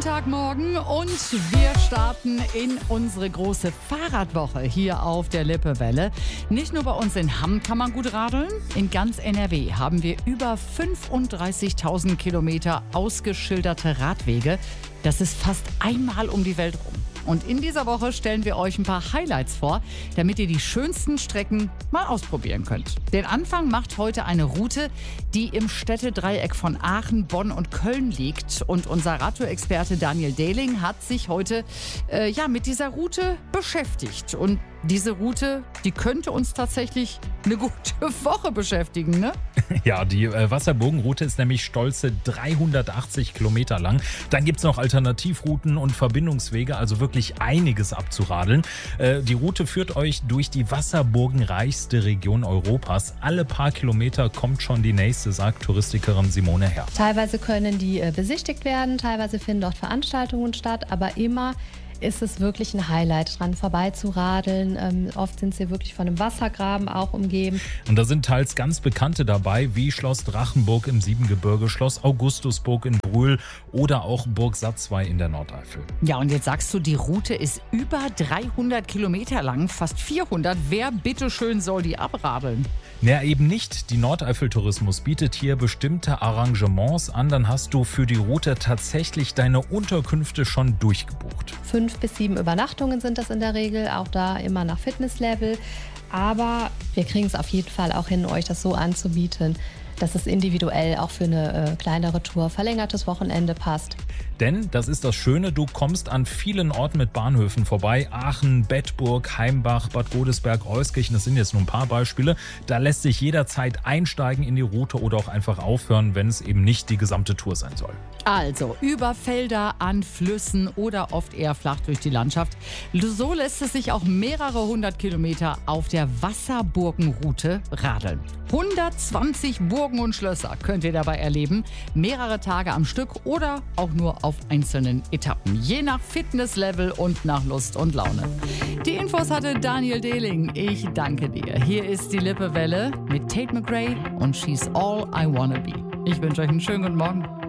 Montagmorgen und wir starten in unsere große Fahrradwoche hier auf der Lippewelle. Nicht nur bei uns in Hamm kann man gut radeln. In ganz NRW haben wir über 35.000 Kilometer ausgeschilderte Radwege. Das ist fast einmal um die Welt rum. Und in dieser Woche stellen wir euch ein paar Highlights vor, damit ihr die schönsten Strecken mal ausprobieren könnt. Den Anfang macht heute eine Route, die im Städtedreieck von Aachen, Bonn und Köln liegt. Und unser Radtour-Experte Daniel Dehling hat sich heute mit dieser Route beschäftigt. Und diese Route, die könnte uns tatsächlich eine gute Woche beschäftigen, ne? Ja, die Wasserburgenroute ist nämlich stolze 380 Kilometer lang. Dann gibt es noch Alternativrouten und Verbindungswege, also wirklich einiges abzuradeln. Die Route führt euch durch die wasserburgenreichste Region Europas. Alle paar Kilometer kommt schon die nächste, sagt Touristikerin Simone Herr. Teilweise können die besichtigt werden, teilweise finden dort Veranstaltungen statt, aber immer ist es wirklich ein Highlight, dran vorbeizuradeln. Oft sind sie wirklich von einem Wassergraben auch umgeben. Und da sind teils ganz Bekannte dabei, wie Schloss Drachenburg im Siebengebirge, Schloss Augustusburg in Brühl oder auch Burg Satzwey in der Nordeifel. Ja, und jetzt sagst du, die Route ist über 300 Kilometer lang, fast 400. Wer bitteschön soll die abradeln? Ja, eben nicht. Die Nordeifel-Tourismus bietet hier bestimmte Arrangements an. Dann hast du für die Route tatsächlich deine Unterkünfte schon durchgebucht. 5 bis 7 Übernachtungen sind das in der Regel, auch da immer nach Fitnesslevel. Aber wir kriegen es auf jeden Fall auch hin, euch das so anzubieten, dass es individuell auch für eine kleinere Tour, verlängertes Wochenende passt. Denn, das ist das Schöne, du kommst an vielen Orten mit Bahnhöfen vorbei. Aachen, Bedburg, Heimbach, Bad Godesberg, Euskirchen, das sind jetzt nur ein paar Beispiele. Da lässt sich jederzeit einsteigen in die Route oder auch einfach aufhören, wenn es eben nicht die gesamte Tour sein soll. Also über Felder, an Flüssen oder oft eher flach durch die Landschaft. So lässt es sich auch mehrere 100 Kilometer auf der Wasserburgenroute radeln. 120 Burgen und Schlösser könnt ihr dabei erleben. Mehrere Tage am Stück oder auch nur auf einzelnen Etappen. Je nach Fitnesslevel und nach Lust und Laune. Die Infos hatte Daniel Dehling. Ich danke dir. Hier ist die Lippewelle mit Tate McRae und She's All I Wanna Be. Ich wünsche euch einen schönen guten Morgen.